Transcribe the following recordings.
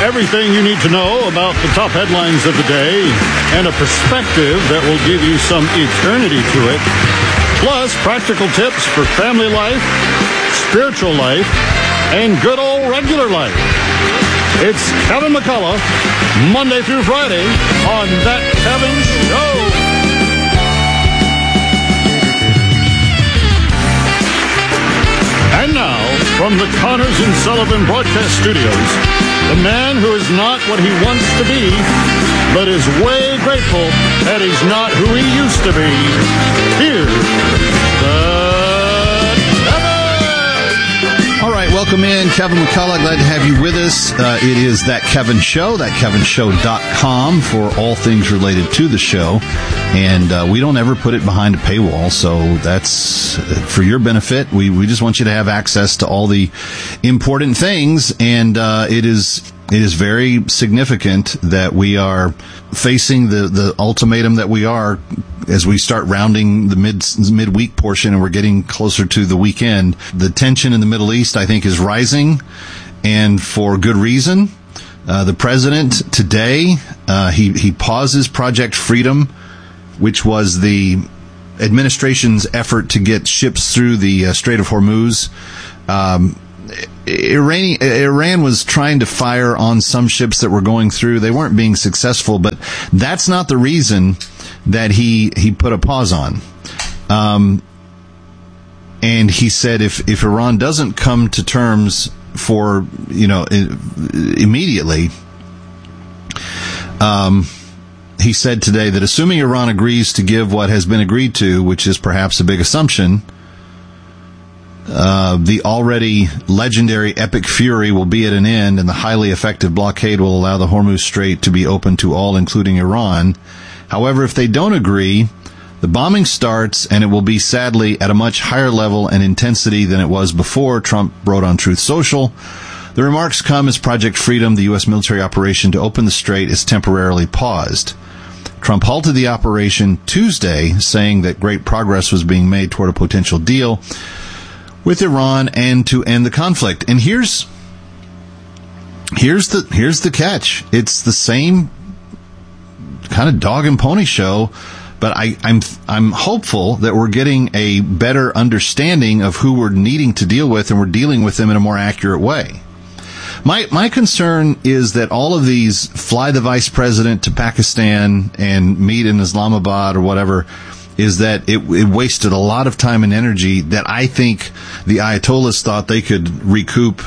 Everything you need to know about the top headlines of the day and a perspective that will give you some eternity to it. Plus, practical tips for family life, spiritual life, and good old regular life. It's Kevin McCullough, Monday through Friday on That Kevin Show. And now, from the Connors and Sullivan Broadcast Studios, the man who is not what he wants to be, but is way grateful that he's not who he used to be. Here's All right, welcome in, Kevin McCullough. Glad to have you with us. It is That Kevin Show, thatkevinshow.com for all things related to the show. And we don't ever put it behind a paywall, so that's for your benefit. We just want you to have access to all the important things, and it is very significant that we are facing the ultimatum that we are as we start rounding the midweek portion and we're getting closer to the weekend. The tension in the Middle East, I think, is rising, and for good reason. The president today, he pauses Project Freedom, which was the administration's effort to get ships through the Strait of Hormuz. Iran was trying to fire on some ships that were going through. They weren't being successful, but that's not the reason that he put a pause on. And he said if Iran doesn't come to terms for, immediately, he said today that assuming Iran agrees to give what has been agreed to, which is perhaps a big assumption, the already legendary Epic Fury will be at an end, and the highly effective blockade will allow the Hormuz Strait to be open to all, including Iran. However, if they don't agree, the bombing starts, and it will be, sadly, at a much higher level and intensity than it was before, Trump wrote on Truth Social. The remarks come as Project Freedom, the U.S. military operation to open the strait, is temporarily paused. Trump halted the operation Tuesday, saying that great progress was being made toward a potential deal with Iran and to end the conflict. And here's the catch. It's the same kind of dog and pony show, but I'm hopeful that we're getting a better understanding of who we're needing to deal with, and we're dealing with them in a more accurate way. My concern is that all of these fly the vice president to Pakistan and meet in Islamabad or whatever, is that it wasted a lot of time and energy that I think the Ayatollahs thought they could recoup,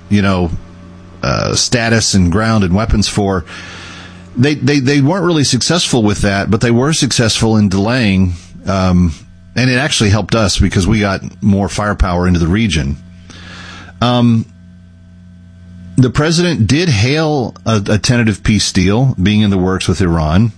status and ground and weapons for. They weren't really successful with that, but they were successful in delaying, and it actually helped us because we got more firepower into the region. The president did hail a tentative peace deal being in the works with Iran,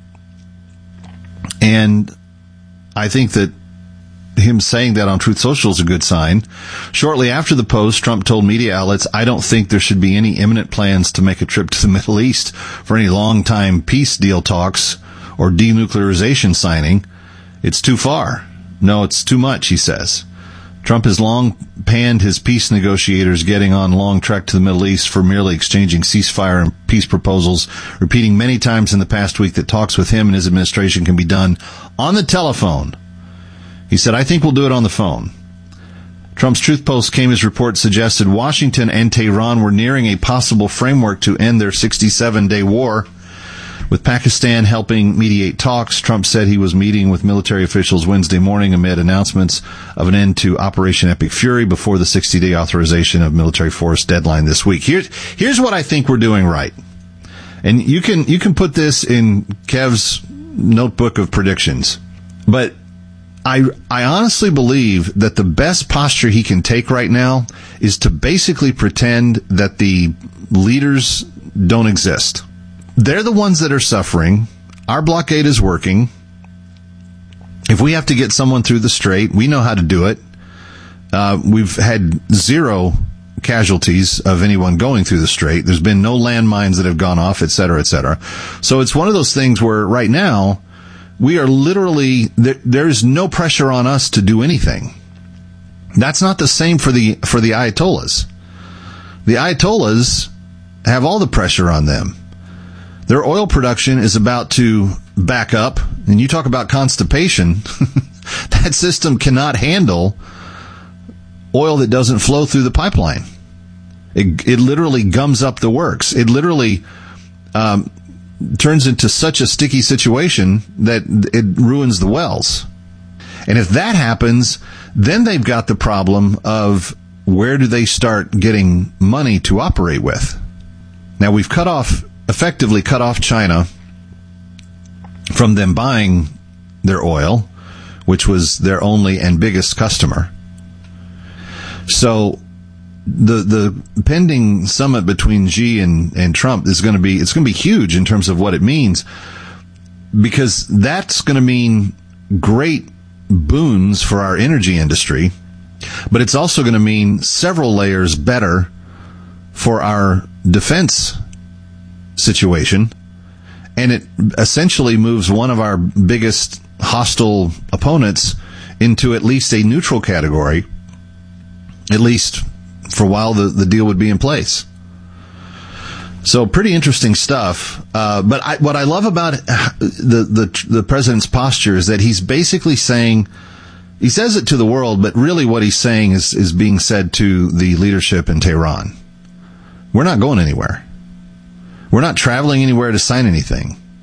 and I think that him saying that on Truth Social is a good sign. Shortly after the post, Trump told media outlets, "I don't think there should be any imminent plans to make a trip to the Middle East for any long-time peace deal talks or denuclearization signing. It's too far. No, it's too much," he says. Trump has long panned his peace negotiators getting on long trek to the Middle East for merely exchanging ceasefire and peace proposals, repeating many times in the past week that talks with him and his administration can be done on the telephone. He said, "I think we'll do it on the phone." Trump's Truth Post came as reports suggested Washington and Tehran were nearing a possible framework to end their 67-day war. With Pakistan helping mediate talks, Trump said he was meeting with military officials Wednesday morning amid announcements of an end to Operation Epic Fury before the 60-day authorization of military force deadline this week. Here's what I think we're doing right. And you can put this in Kev's notebook of predictions. But I honestly believe that the best posture he can take right now is to basically pretend that the leaders don't exist. They're the ones that are suffering. Our blockade is working. If we have to get someone through the strait, we know how to do it. We've had zero casualties of anyone going through the strait. There's been no landmines that have gone off, et cetera, et cetera. So it's one of those things where right now we are literally, there's no pressure on us to do anything. That's not the same for the Ayatollahs. The Ayatollahs have all the pressure on them. Their oil production is about to back up, and you talk about constipation. That system cannot handle oil that doesn't flow through the pipeline. It literally gums up the works. It literally turns into such a sticky situation that it ruins the wells. And if that happens, then they've got the problem of where do they start getting money to operate with? Now, we've effectively cut off China from them buying their oil, which was their only and biggest customer. So the pending summit between Xi and Trump is going to be huge in terms of what it means, because that's going to mean great boons for our energy industry, but it's also going to mean several layers better for our defense situation, and it essentially moves one of our biggest hostile opponents into at least a neutral category, at least for a while the deal would be in place. So pretty interesting stuff. But what I love about the president's posture is that he's basically saying, he says it to the world, but really what he's saying is being said to the leadership in Tehran. We're not going anywhere. We're not traveling anywhere to sign anything.